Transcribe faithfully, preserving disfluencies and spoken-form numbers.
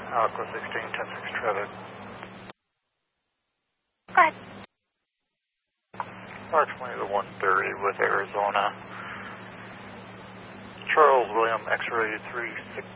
Aqua sixteen, ten six traffic. Go ahead. Approximately the one thirty with Arizona. Charles William, X-ray three six